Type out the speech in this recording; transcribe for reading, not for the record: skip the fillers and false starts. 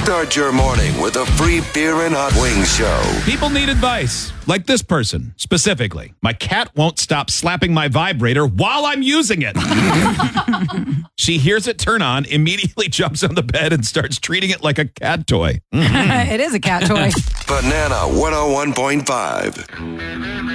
Start your morning with a free beer and hot wings show. People need advice, like this person specifically. My cat won't stop slapping my vibrator while I'm using it. She hears it turn on, immediately jumps on the bed and starts treating it like a cat toy. It is a cat toy. Banana 101.5.